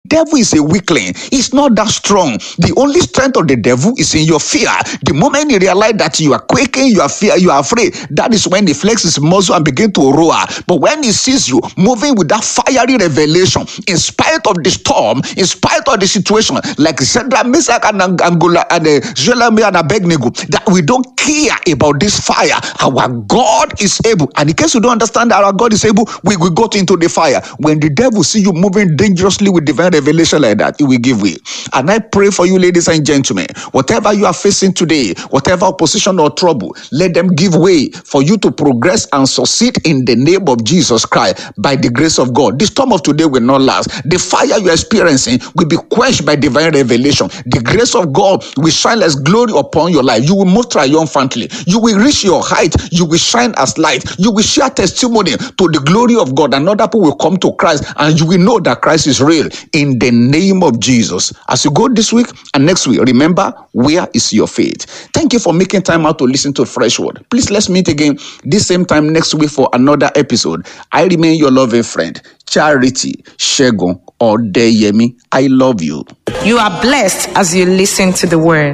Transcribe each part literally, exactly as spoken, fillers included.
devil is a weakling. He's not that strong. The only strength of the devil is in your fear. The moment he realizes that you are quaking, you are fear, you are afraid, that is when he flexes his muscle and begin to roar. But when he sees you moving with that fiery revelation, in spite of the storm, in spite of the situation, like Shadrach, Meshach, and Angola, and Zelemah and Abednego, that we don't care about this fire. Our God is able. And in case you don't understand that our God is able, we will go into the fire. When the devil see you moving dangerously with divine revelation like that, it will give way. And I pray for you, ladies and gentlemen, whatever you are facing today, whatever opposition or trouble, let them give way for you to progress and succeed in the name of Jesus Christ by the grace of God. The storm of today will not last. The fire you are experiencing will be quenched by divine revelation. The grace of God will shine as glory upon your life. You will move triumphantly. You will reach your height. You will shine as light. You will share testimony to the glory of God, and other people will come to Christ, and you will know that Christ is real in the name of Jesus. As you go this week and next week, remember, where is your faith? Thank you for making time out to listen to Fresh Word. Please, let's meet again this same time next week for another episode. I remain your loving friend, Charity Shegun Odeyemi. I love you. You are blessed as you listen to the word.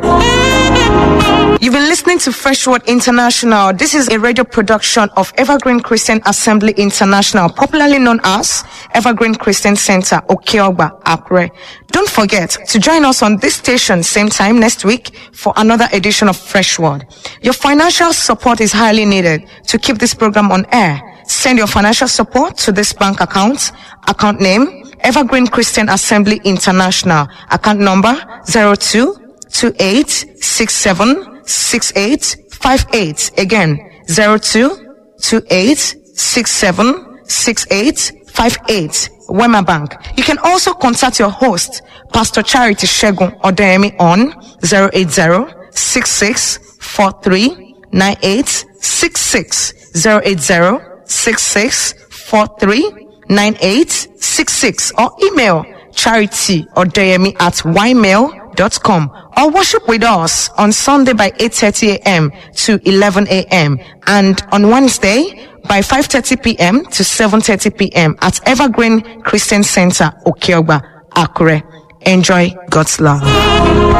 You've been listening to Fresh Word International. This is a radio production of Evergreen Christian Assembly International, popularly known as Evergreen Christian Center, Okeogba, Akure. Don't forget to join us on this station same time next week for another edition of Fresh Word. Your financial support is highly needed to keep this program on air. Send your financial support to this bank account. Account name, Evergreen Christian Assembly International. Account number zero two two eight six seven six eight five eight. Again, zero two two eight six seven six eight five eight. Wema Bank. You can also contact your host, Pastor Charity Shegun Odeyemi, on zero eight zero six six four three nine eight six six. zero eight zero six six four three nine eight six six, or email charity odeyemi at ymail dot com, or worship with us on Sunday by eight thirty a.m. to eleven a.m. and on Wednesday by five thirty p.m. to seven thirty p.m. at Evergreen Christian Center, Okeogba, Akure. Enjoy God's love.